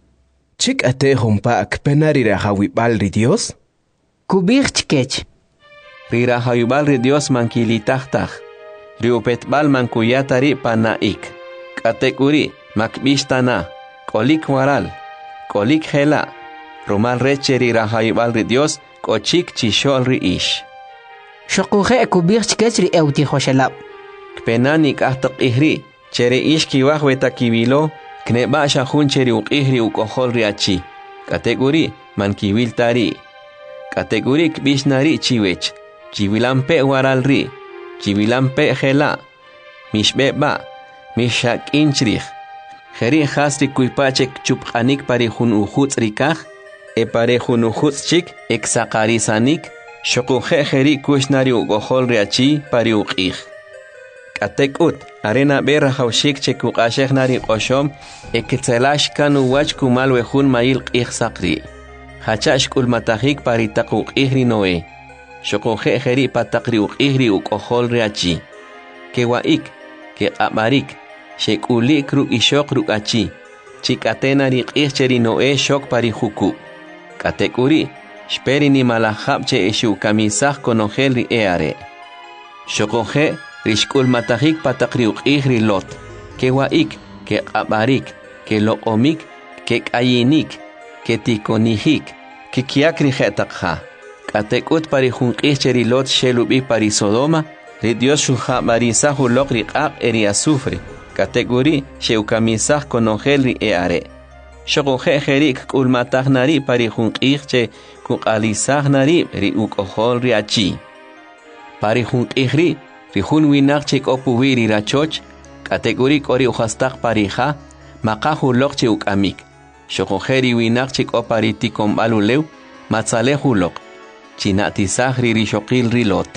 Chik ate humpa penarira hawibal ri Dios? Kubich kech. Rira hawibal ri Dios mankilitahtah. Ri upetbal mankuyatari panaik. Katek uri makbishtana. Kolik waral. Kolik hela. Rumal recheri rahayibal ri Dios kochik chishol ri ish. Shokuhe kubich kech ri euti hoshelab. Kpenanik ahtok ihri. Chere ish kiwahweta kibilo. Kneba shahun cheri uk ihri ukohol ri achi. Kategori man kiwil tari. Kategori kbishnari chiwech. Chiwilampe waral ri. Chiwilampe hela. Mishbeba. Mishak inchrich. Jeri hasri kuipachek chuphanik parihun uhuts rikah. E parehun uhuts chik exakarisanik. Shokuhe jeri kushnari ukohol ri achi pari ukih. Katekut, arena berra haushik chekuk ashegnari qoshom, eketzelash kanu wach kumal wehun mail qih sakri. Hachash kul matahik paritaquk ihri noe. Shokoje jeri patakri uk ihri uk ohol reachi. Ke waik, ke abarik, shekulik ru ishok ru achi. Chikatena ri qih cheri noe shok pari huku. Katekuri, shperi ni malahab che eshu kamisah konogel ri eare. Shokoje, Rishkul matahik patakri uk ihri lot. Ke waik, ke abarik, ke loomik, ke kayinik, ke tikonihik, ke kiakri jetakha. Katekut pari junqih cheri lot shelubi pari Sodoma, ri Dios shulha marisa hulok ri qaq eri azufre. Kategori sheukamisah konogel ri eare. Shokoje jerik kul matahnari pari junqih che kukalisah ri uk ohol ri achi. Pari junqih ri Rihun winak chik opuwiri rachoch, kategori kori uhastak parija, makahu lok chik amik. Shokojeri winak chik opariti kombalulew, matzalehu lok, chinatisah riri shokil rilot.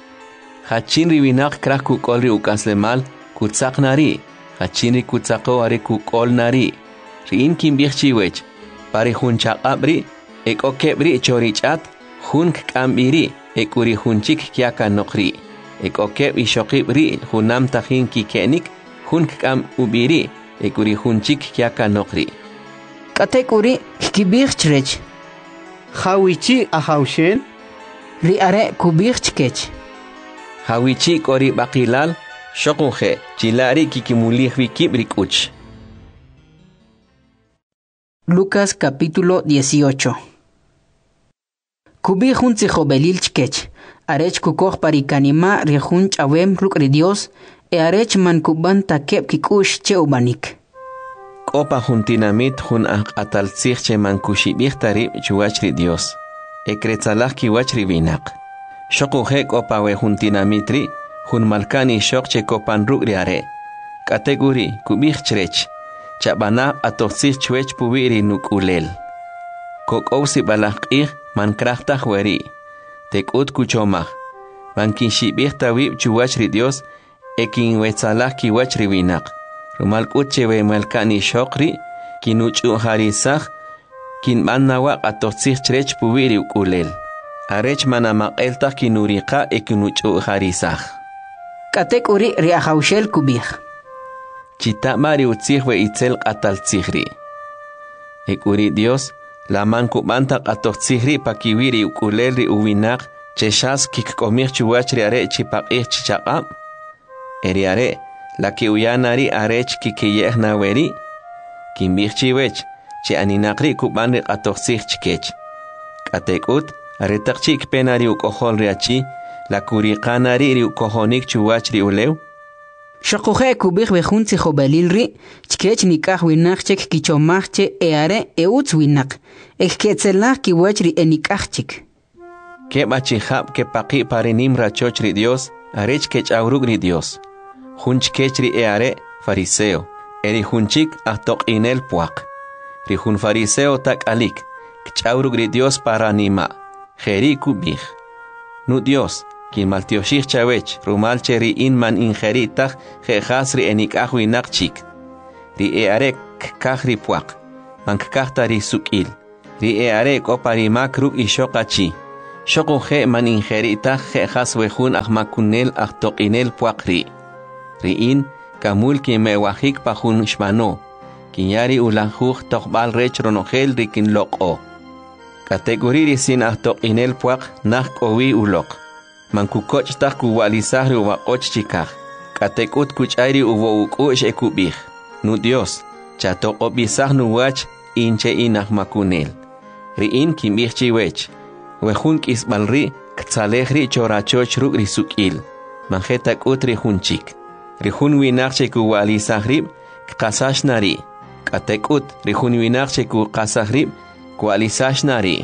Hachin riwinak krak kukol ri ukaslemal, kutsak nari, hachin ri kutsako ari kukol nari. Rin kimbich chiwech, pari hun chakabri, ek okebri chorichat, hun kambiri, ek uri hun chik kiaka nokri. Ek okeb ishokib ri hunam tahin kikenik hun kam ubiri ekuri hunchik kiaka nokri. Katekuri kibich trech. Hawichi ahaushel. Ri are kubich kech. Hawichi kori bakilal shokunje chilari kikimulih vikibrik uch. Lucas capítulo dieciocho. Kubi junzi jobelil chkech. Arech kukoh parikanima rihun chawem ruk ri Dios e arech man kuban takep kikush che ubanik. Kopa juntinamit jun ataltzich che man kushibich tarib chuach ri Dios. E kretzalach kiwach ri binak. Shokuje kopa we juntinamit ri jun malkani shok che kopan ruk ri are. Kategori kubich chrech. Chabana atotzich chuech pubiri nuk ulel. Kokousi balach ich man krachtach weri. Tekut kuchomah. Bankin shibich tawib chuwach ri Dios. Ekin wetzalah kiwach ri winak. Rumal kuche we malkani shokri. Kinuchu harisach. Kin manawak atotzich chrech pubiri ukulel. Arech manamak eltach kinurika ekinuchu harisach. Katek uri ri ahaushel kubich. Chitamari utzich we itzel ataltzihri. Ek uri Dios. La man kubantak atotzihri pakiwiri ukulelri uwinak cheshas kikkomich chuwachri are chipaqih chichaqab. Eri are la ki uyanari arech kikiyehna weri. Kimbich chiwech chi aninakri kubanri atotzih chikech. Katekut aretak chik penari ukohol riachi la kuriqanari ri ukohonik chuwachri ulew. Shokuje kubich bejunzi jobelilri, chkech nikah winak chek kichomachche eare eutz winak, eketzelach kiwachri enikachchik. Keba chihab ke paqi parinim rachochri Dios, arech kech aurugri Dios. Hunch kechri eare fariseo, eri hunchik ahtok inel puak. Ri hun fariseo tak alik, kech aurugri Dios paranima, jeri kubich. Nu Dios. Kin maltioshich chawech, rumal cheri in man injeritach, jehas ri enik ahuinak chik. Ri earek, kahri puak, mankkahtari sukil, ri e are kopari makruk ishokachi, shokuhe man ingerita he haswehun ahmakunel ahtokinel puakri. Riin, kamul ki mewahik pahun shmano, kinyari ulahuh tokbal rech ronogel rikin loko. Kategori sin ahtokinel puak nah kowi ulok. Mankukoch tak kuwalisahri uwakoch chikah. Katekut kuchairi uwo ukush ekubih. Nu Dios, chatoko bisah nu wach inche inah makunel. Riin kimbih chiwech. Wehun kisbalri ktzalehri chorachoch ruk risukil. Manjetak utri hunchik. Rihun winakche kuwalisahrib kkasashnari. Katekut rihun winakche kukasahrib kuwalisashnari.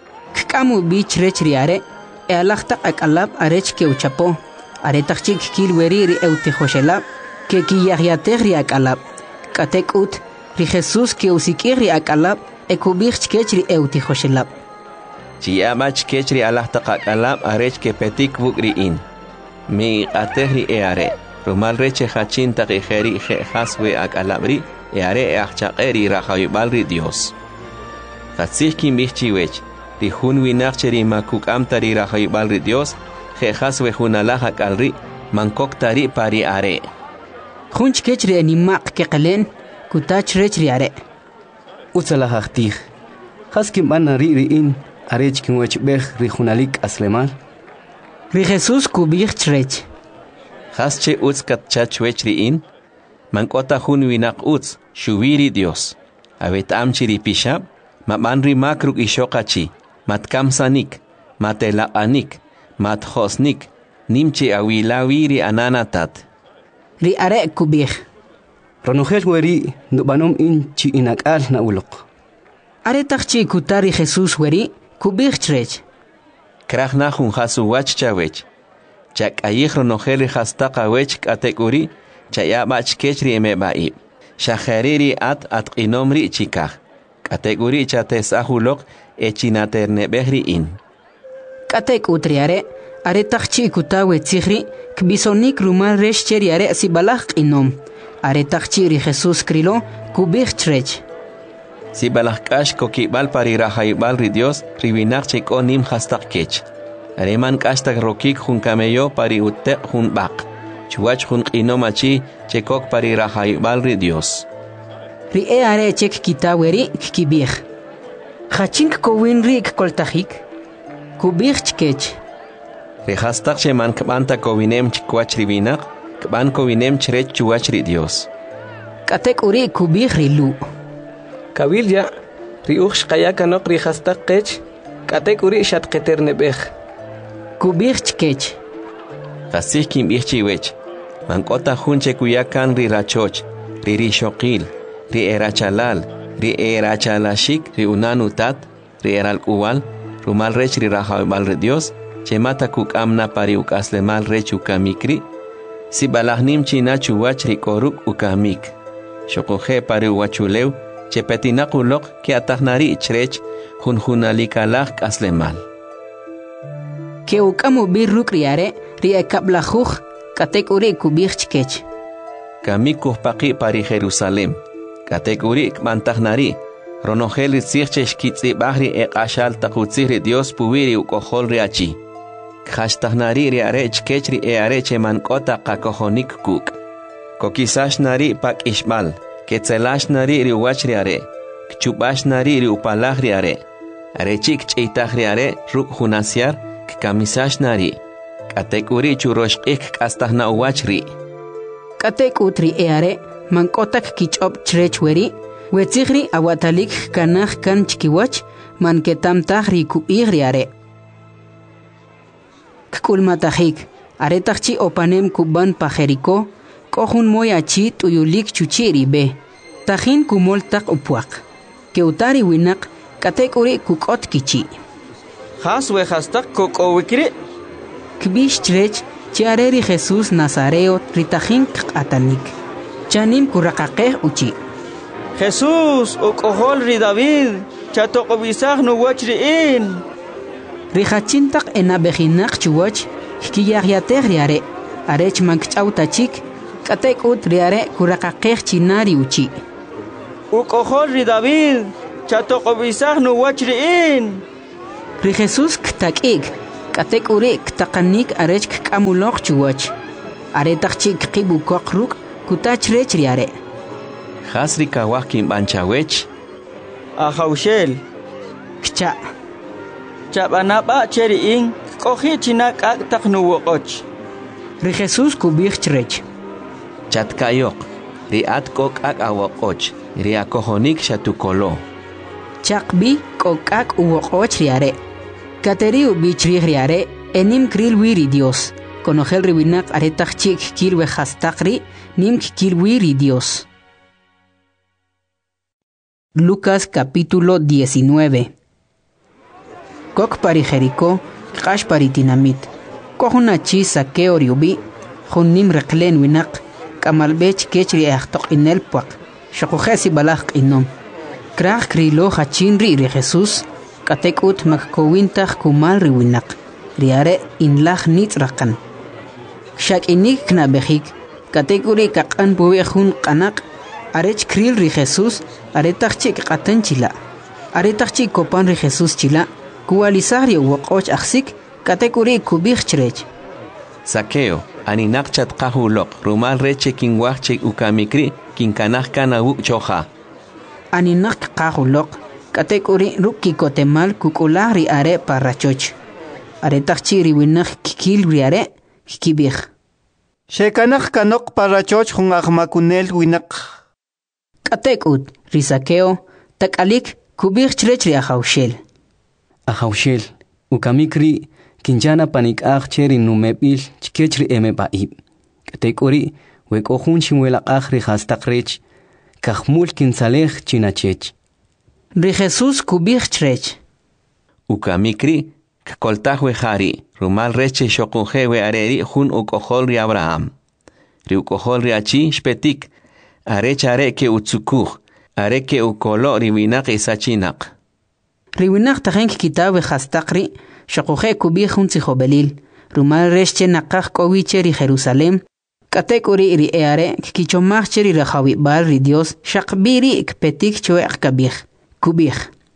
Kkamu bich rech riare. E alachta akalab arech ke uchapo. Aretachik kilweri ri eutejoshelab. Ke kiyahyateh ri akalab. Katek ut ri Jesus ke usikir ri akalab. Ekubich kech ri eutejoshelab. Chiamach kech ri alachta akalab arech ke petik bukriin. Mi ateh ri eare. Rumal reche hachin takijeri je haswe akalabri. Eare e achakeri rahayubal ri Dios. Katsih kimbich chiwech. Ri hun winakcheri makuk amtari rahayubal ri Dios, je haswe hunalaha kalri, mankoktari pari are. Hunch kechri animak ke qalen, kutach rechri are. Utsalahachtih. Haskim bana ri riin, arech kinwech beh ri hunalik aslemal. Ri Jesus kubich rech. Hasche uts katchachwech riin, mankota hun winak uts, shuwiri Dios. Avet amchiri pishab, mamanri makruk ishokachi. Matkamsanik, matelaanik, mathosnik, nimche awilawiri ananatat. Ri are kubih. Ronogel weri nubanom in chi inakal na ulok. Are takchi kutari Jesus weri kubih trech. Krach nahun hasu wach chawech. Chak ayih ronogel hastaka wech kategori, chayabach kechri emebaib. Shahariri at at inomri chikah. Kategori chates ahulok echinaterne behriin. Katek utriare, are takchi kutawe tzihri, kbisonik rumal resh cheriare sibalach inom. Are takchi ri Jesus krilo, kubich trech. Sibalach kash kokibal pari rahayubal ri Dios, ribinak cheko nim hastak kech. Areman kashtak rokik hun kameyo pari utek hun bak. Chuach hun inomachi chekok pari rahayubal ri Dios. Ri e are chek kitaweri kibich. Hachink kowin rik koltahik. Kubich chkech. Rehastak sheman kbanta kowinem chkwach ribinak, kban kowinem chrech chuach ri Dios. Katek uri kubich rilu. Kabilya, ri uch kayakanok ri hastak kech, katek uri shatketer nebech. Kubich chkech. Kasih kim ich chiwech. Mankota hunche kuyakan ri rachoch, ri rishokil, ri erachalal, ri erachalashik, ri unanutat, ri eral uwal, rumal rech ri rahayubal ri Dios, chemata kuk amna pari ukaslemal rech ukamikri, si balahnim china chuwach ri koruk ukamik. Shokoje pari uwachulew, chepetinakulok ke atahnari chrech, hunhunalikalach kaslemal. Ke ukamu birruk riare, ri ekablajuj, katek uri kubich chkech. Kamikuh paki pari Jerusalem. Kategori kmantahnari, ronogel tzirchech kitzi bahri ek ashal takutziri Dios puwiri ukohol riachi. Khashtahnari riare chkechri e areche mankota kakohonik kuk. Kokisashnari pak ishmal, ketzelashnari riwach riare, kchubashnari riupalah riare. Arechik chitah riare ruk hunasiar, kkamisashnari. Kategori churoshkik kastahna uwachri. Katek utri e are, mankotak kichop chrech weri, wetzigri awatalik kanach kan chkiwach, man ketam tahri kuigri are. Kkulmatahik, are tachchi opanem kuban pajeriko, kohun moyachi tuyulik chuchiri be, tahin kumol tak upuak. Keutari winak, katek uri kukot kichi. Haswe hastak kokowikri. Kbish chrech, chiareri Jesus Nazareo ritahin atanik. Chanim kurakakeh uchi. Jesús, okohol ri David, chatokobisag no wachriin. Rihachintak enabehinak chuwach, hkiyahyateh riare, arech mankchautachik, katek ut riare kurakakeh chinari uchi. uk'ojol ri David chatoq'ob'isaj nuwach ri'in. Ri Jesús ktak'ik k'atek uri ktaqanik arech k'amuloq chuwach. Aretaq chi kqib ukoq ruk' kutach rech ri are. Has ri kawaj kinb'anchawech. Ajawxel. Kcha. Chab'anab'a' che ri'in k'oji' china k'ak' taq nuwoq'och. Ri Jesús kub'ij chrech. Chatkayoq, ri at k'ok'ak' awoq'och, ri akojonik xatukolo. Chaqbi k'ok'ak' uwoq'och ri are. Kateri ub'ich rij ri are enim kril wi ri Dios. Konojel ri winaq aretaq chik kil wejastaq ri nim kil wi ri Dios. Lucas capítulo diecinueve. Kok pari Jericó, k'ax pari tinamit. Kohuna chi Saqueo riubi, junnim reqlen winaq, k'amalbech kech ri ajtoq inel puaq, shokujesi balaj q'inom. Kraj krilo hachin ri ri Jesús, k'atek ut makkowintaj kumal ri winaq, ri are inlaj nitz raqan. Kshak'inik knabejik, k'atek uri kaq'an puwi jun q'anaq, arech kril ri Jesús, aretaq chi k'atan chila. Aretaq chi kopan ri Jesús chila, kuwalisaj ri uwoq'och ajsik, k'atek uri kub'ij chrech. Saqueo, aninaq chatqajuloq, rumal reche kinwaj ukamikri, kinkanaj kana wuk choja. Aninaq qajuloq, k'atek uri ruk' kikotemal kuk'ulaj ri are parrachoch. Aretaq chi ri winaq kikil ri are, kikib'ij. Shekanaj kanoq parrachoch jun ajmakunel winaq. K'atek ut, ri Saqueo, tak'alik kub'ij chrech ri ajawxel. Ajawxel, ukamikri kinjana panik'aj che ri numeb'il chkech ri emeb'a'ib. K'atek uri wek'ojun xinwelaq'aj ri jastaq rech, kajmul kinsalej chinachech. Ri Jesús kub'ij chrech. Ukamikri kkoltaj wejari, rumal reche xoqunje we areri jun uk'ojol ri Abraham. Ri uk'ojol ri achi xpetik, arech are ke utzukuj, are ke ukolo ri winaq isachinaq. Ri winaq tajen kikitaw wejastaq ri, xoquje kub'ij jun tzijob'elil, rumal rex che naqaj k'owi che ri Jerusalem, k'atek uri ri e are kikichomaj che ri rajawib'al ri Dios xaqb'i ri kpetik chwe'q kab'ij, kub'ij.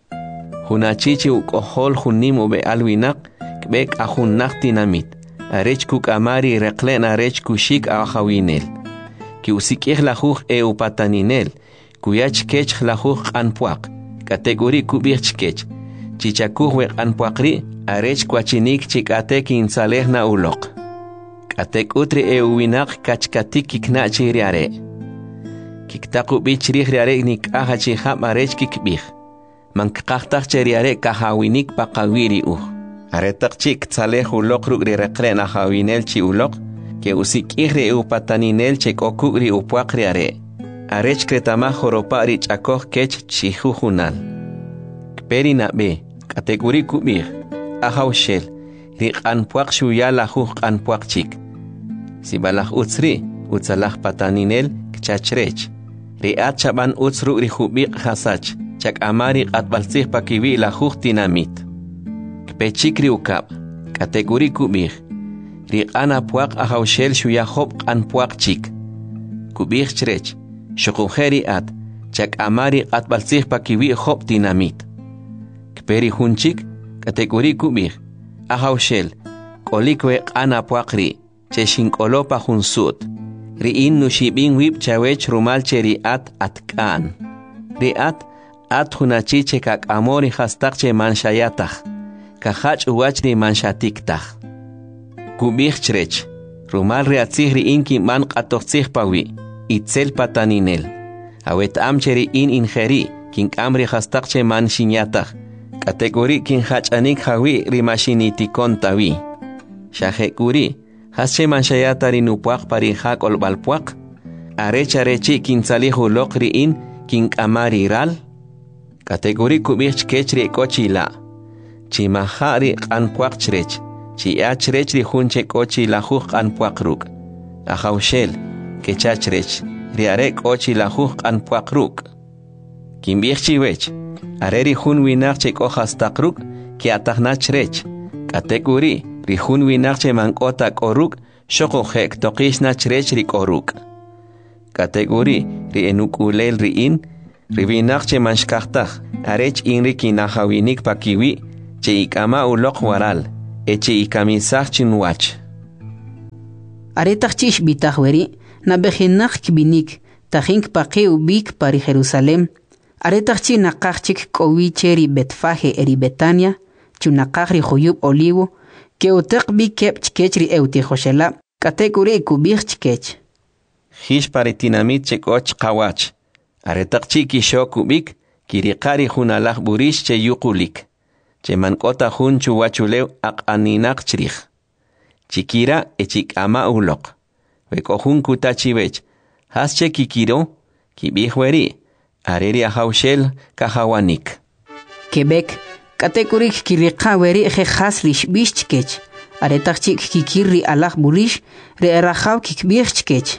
Jun achichi uk'ojol junim ub'e'al winaq, kb'ek ajunnaq tinamit, arech kuk'amari reqlen arech kuxik ajawinel. Ki usik'ij lajuj e upataninel, kuyach kech lajuj q'anpuaq, k'atek uri kub'ij chkech, chichakuj we q'anpuaqri, arech kwachinik chik'atek insalej na uloq. K'atek utri e uwinaq kachkatik kikna'chi ri are. Kiktaq ub'ich rij ri are nik'aj achijab' arech kikb'ij. Mankqajtaj che ri are kajawinik paqawi ri uj. Aretaq chi ktzalej uloq ruk' ri reqlen ajawinel chi uloq, ke usik'ij ri upataninel che k'okuk ri upuaq ri are. Arech kretamaj joropa' ri ch'akoj kech chijujunal. Kperi nab'e, k'atek uri kub'ij, ajawxel, ri q'anpuaq xuya lajuj q'anpuaq chik. Sibalaj utz ri, utzalaj pataninel kchachrech. Ri at chab'an utz ruk' ri jub'iq jasach, chak'amari q'atb'altzij pakiwi lajuj tinamit. Kpechik ri ukab', k'atek uri kub'ij, ri q'an apuaq ajawxel xuya job' q'anpuaq chik. Kub'ij chrech, xoqunje ri at, chak'amari q'atb'altzij pakiwi job' tinamit. Kperi jun chik, k'atek uri kub'ij, ajawxel, k'olik we q'an apuaq ri, che xink'olo pa jun su't. Ri'in nuxib'in wib' chawech rumal che ri at atk'an. Ri at, at jun achi che kak'amo ri jastaq che manxayataj, kajach' uwach ri manxatiktaj. Kub'ij chrech, rumal ri atzij ri'in kinb'an q'atojtzij pawi, itzel pataninel. Awet'am che ri'in injeri, kink'am ri jastaq che manxiñataj, k'atek uri kinjach'anik jawi ri maxinitikon tawi. Xajek uri, has che manxayata ri nupuaq pari ja k'olb'alpuaq, arech arechi kintzalij uloq ri'in kink'amari ral. K'atek uri kub'ij chkech ri ek'ochila, chimaja ri q'anpuaq chrech, chi'a chrech ri jun che k'ochi lajuj q'anpuaq ruk'. Ajawxel, kecha chrech, ri are k'ochi lajuj q'anpuaq ruk'. Kinb'ij chiwech, are ri jun winaq che k'o jastaq ruk', ki'atajna chrech. K'atek uri, ri jun winaq che mank'ota k'o ruk', xoqunje ktoqixna chrech ri k'o ruk'. K'atek uri, ri enuk'ulel ri'in, Ribinak che manshkachtaj, arech inri kinahawinik pakiwi, che ikama ulok waral, e che ikamisach chinwach. Aretach chish bitach weri, na bejinak kibinik, tajink paqi ubik pari Jerusalem. Aretach chi nakach chik kowi cheri Betfaje eri Betania, chunakach ri Joyub Olivo, que utek bi kep chkech ri euti Joshela, katekuri kubich chkech. Hish pari tinamit chekoch kawach. Aretach chi kisho kubik, kirikari hunalach burish che yukulik. Che mankota hun chuwachulew ak aninak chrich. Chikira e chik ama ulok. Weko hun kutachivech. Has che kikiro, kibihweri. Areri ahaushel kahawanik. Quebec, katekurik kirika weri je has rish bishchkech. Aretach chik kikiri alach burish, re erahaw kikbirchkech.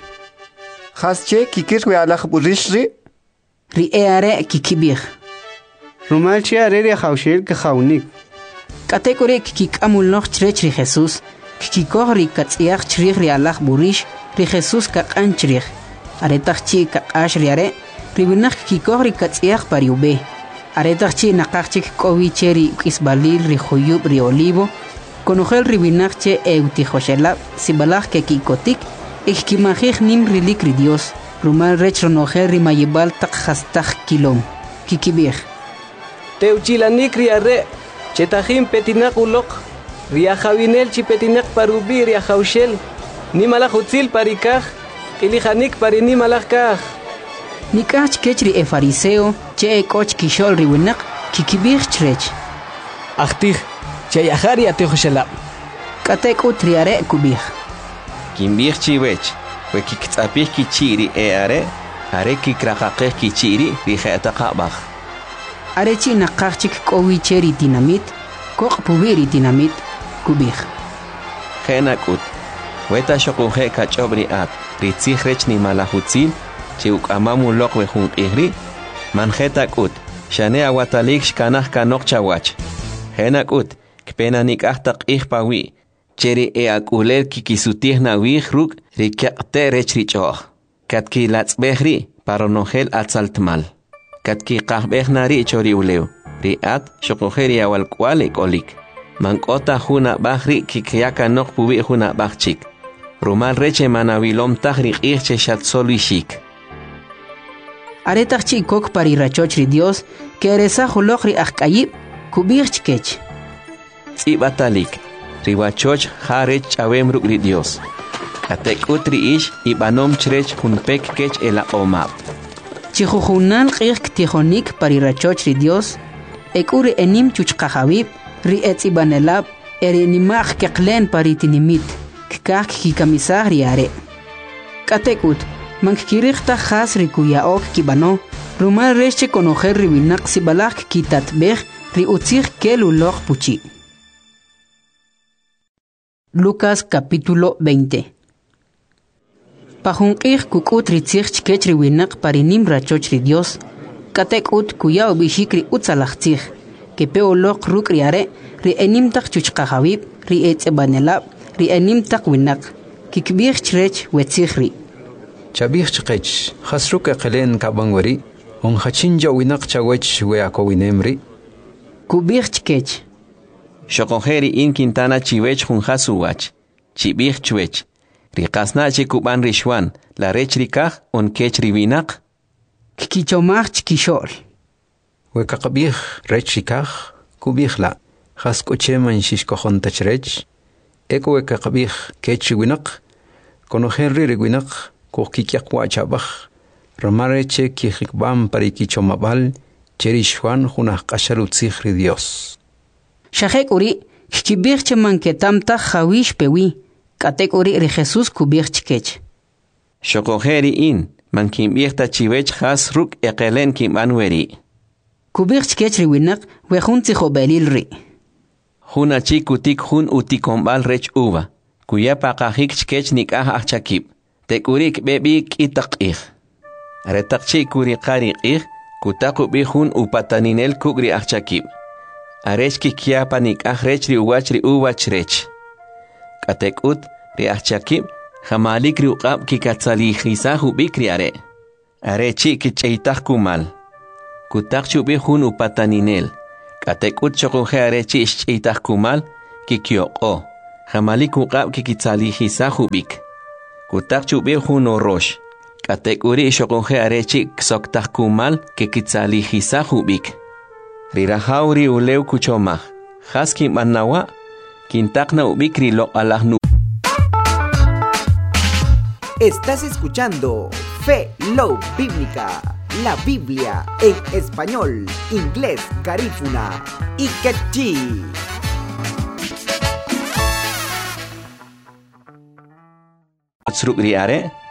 Has che kikir alach burish ri? Ri eare kikibir. Rumal che areri ahaushel kahawnik. Katekurik kikamul noch chrech ri Jesus. Kikikoh ri katziach chrich ri alach burish, ri Jesus kakan chrich. Aretach chik kakash ri are. Ribinak kikori katziach pariube. Aretach chi nakachik kowi cheri kisbalil ri Joyub ri Olivo. Konogel ribinak che euti Joshela, sibalach ke kikotik, ikimajich nim rilik ri Dios. Rumal rech ronogel ri mayibal tak hastach kilom. Kikibich. Teuchilanik ri arre, chetajim petinak ulok, ri ajawinel chi petinak parubi ri ajaushel, nimalach utzil parikaj, ilijanik parinimalach kaj. Nikach kechri e fariseo, che e koch kishol riwinak, kikibich chrech. Achtich, che yahari ate Joshela. Katek utriare kubich. Kimbich chiwech, we kiktzapich kichiri e are, are kikrakakech kichiri rijetakabach. Arechi nakachik kowi cheri dinamit, kok pubiri dinamit, kubich. Genakut, weta shokuhe kachobri at, ritzichrech ni malahutzil, che ukamamu lok we jun ihri, manjetak ut, shane awatalik shkanach kanok chawach. Henak ut, kpena nik ahtak ihpawi, cheri e akulel kikisutih na wih ruk, rikyakte rech richoch. Katki latzbehri, paronogel atzaltmal. Katki kahbeh nari chori ulew, riat shokoheri awal kwalik olik. Mankota juna bahri kikyaka nok pubi juna bahchik. Rumal reche manawilom tahri ihche shatzolishik. Aretach chi kok pari rachoch ri Dios, que eresa hulok ri akayib, kubich kech. Tsibatalik, riwachoch harech chawem ruk ri Dios. Katek utri ish, ibanom chrech hunpek kech ela omab. Chihuhunan qich ktihonik pari rachoch ri Dios, ekuri enim chuchkajabib, ri etzibanelab, eri nimach keklen pari tinimit, kikak kikamisah ri are. Katek ut, Mankirikta has rikuyaok kibano, rumal reche conocer ribinak sibalak kitatbej ri utzig kelulok puchi. Lucas capítulo veinte. Pajunkij kukut ritzig chkech ribinak parinim rachoch ri Dios, katek ut kuyao bishik ri utzalachtzig, que peolok ruk riare, ri enimtak chuchkajabib, ri etzebanelab, ri enimtak winak, kikbij chrech wetzig ri. Chabih chqech, khasruk qelen kabangwari, on khachinja winak chawech we akowinemri. Kubih chkech. Shokoheri in Quintana chiwech hun hasuwach, chibih chwech. Rikasna chikuban rishwan, la rech rikaj on kech riwinak. Kikichomach chkishol. We kakabih rech rikaj, kubih la. Khaskoche man shishkohon tachrech. Eko we kakabih kech winak, konoherri riwinak. Kokikyak wachabach, ramareche kijikbam parikichomabal, cherishwan junaj kasharutzig ri Dios. Shahek uri, kibirche manketamta jawish pewi, katek uri ri Jesus kubirch kech. Shokoheri in, mankimbirta chivech has ruk ekelen kimbanweri. Kubirch kech ri winak, wejunti jobelil ri. Juna chikutik jun utikombal rech uva, kuya pakajik chkech nikah achakib. Tekurik bebik itakih. Aretakchi kuri qarikih, kutaku bihun upataninel kugri achakib. Arechki kiapa nik ahrechri uwachri uwachrech. Katekut ri achakib, hamalikri uqab kikatsalihrisahu bikri are. Arechi kicheitak kumal. kutak chubi hun upataninel katek ut chokonje arechi ichitah kumal kikyoko jamali kuqab kikitsali hisahubik kutak chubi hun orosh katek uri chokonje arechi ksoktah kumal kikitsali hisahubik rirahauri uleu kuchomah haski manawa kintakna ubikri lo alahnu. Estás escuchando Fe Love Bíblica, la Biblia en español, inglés, garífuna y quechí. Srukri are